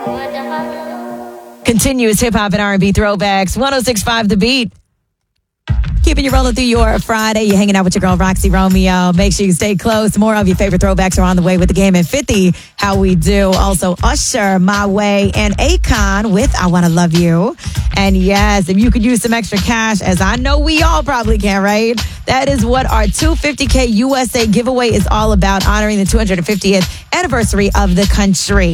Continuous hip-hop and R&B throwbacks. 106.5 The Beat. Keeping you rolling through your Friday. You're hanging out with your girl, Roxy Romeo. Make sure you stay close. More of your favorite throwbacks are on the way with the Game at 50. How we do. Also, Usher, My Way, and Akon with I Wanna Love You. And yes, if you could use some extra cash, as I know we all probably can, right? That is what our $250K USA giveaway is all about, honoring the 250th anniversary of the country.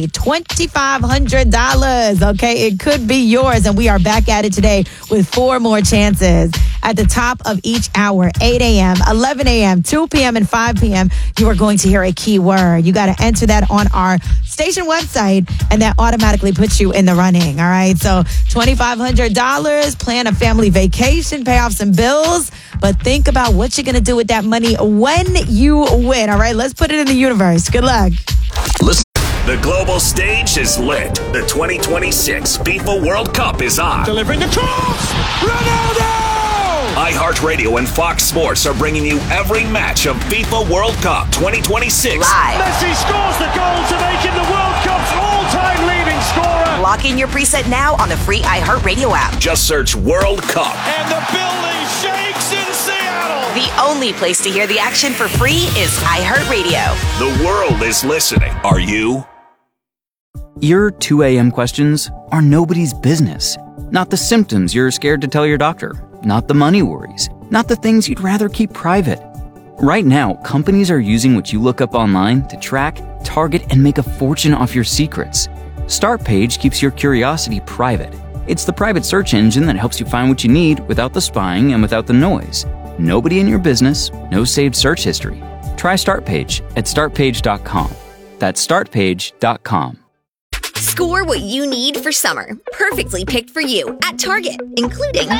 $2,500. Okay, it could be yours. And we are back at it today with 4 more chances. At the top of each hour, 8 a.m., 11 a.m., 2 p.m., and 5 p.m., you are going to hear a key word. You got to enter that on our station website, and that automatically puts you in the running. All right, so $2,500, plan a family vacation, pay off some bills, but think about what you're going to do with that money when you win. All right, let's put it in the universe. Good luck. Listen. The global stage is lit. The 2026 FIFA World Cup is on. Delivering the cross! Ronaldo! iHeartRadio and Fox Sports are bringing you every match of FIFA World Cup 2026. Live. Messi scores the goal to make him the World Cup's all-time leading scorer. Lock in your preset now on the free iHeartRadio app. Just search World Cup. And the building shakes in Seattle. The only place to hear the action for free is iHeartRadio. The world is listening. Are you? Your 2 a.m. questions are nobody's business. Not the symptoms you're scared to tell your doctor. Not the money worries. Not the things you'd rather keep private. Right now, companies are using what you look up online to track, target, and make a fortune off your secrets. Startpage keeps your curiosity private. It's the private search engine that helps you find what you need without the spying and without the noise. Nobody in your business, no saved search history. Try Startpage at startpage.com. That's startpage.com. Score what you need for summer. Perfectly picked for you at Target, including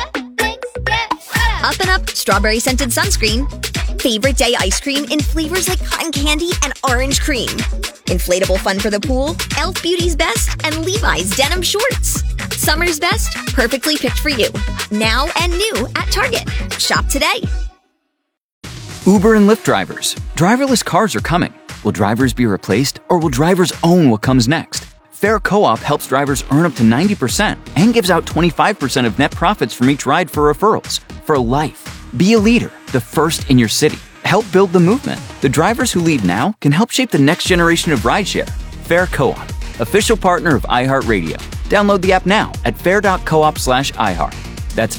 Up and Up strawberry scented sunscreen, favorite day ice cream in flavors like cotton candy and orange cream, inflatable fun for the pool, Elf Beauty's Best, and Levi's denim shorts. Summer's best, perfectly picked for you. Now and new at Target. Shop today. Uber and Lyft drivers. Driverless cars are coming. Will drivers be replaced, or will drivers own what comes next? Fair Co-op helps drivers earn up to 90% and gives out 25% of net profits from each ride for referrals. For life. Be a leader, the first in your city. Help build the movement. The drivers who lead now can help shape the next generation of rideshare. Fair Co-op, official partner of iHeartRadio. Download the app now at fair.coop/iHeart. That's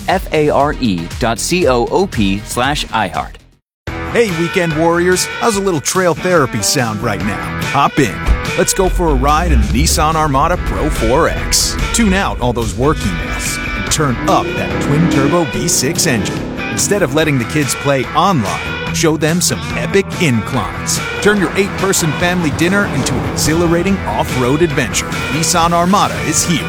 FARE.coop/iHeart. Hey, weekend warriors, how's a little trail therapy sound right now? Hop in. Let's go for a ride in the Nissan Armada Pro 4X. Tune out all those work emails and turn up that twin-turbo V6 engine. Instead of letting the kids play online, show them some epic inclines. Turn your 8-person family dinner into an exhilarating off-road adventure. Nissan Armada is here.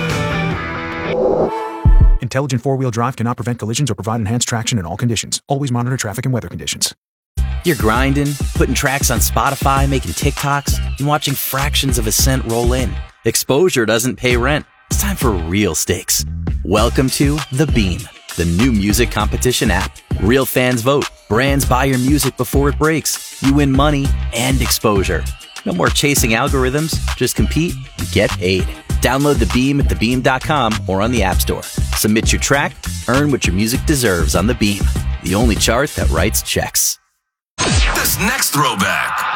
Intelligent four-wheel drive cannot prevent collisions or provide enhanced traction in all conditions. Always monitor traffic and weather conditions. You're grinding, putting tracks on Spotify, making TikToks, and watching fractions of a cent roll in. Exposure doesn't pay rent. It's time for real stakes. Welcome to The Beam, the new music competition app. Real fans vote. Brands buy your music before it breaks. You win money and exposure. No more chasing algorithms. Just compete and get paid. Download The Beam at thebeam.com or on the App Store. Submit your track, earn what your music deserves on The Beam, the only chart that writes checks. This next throwback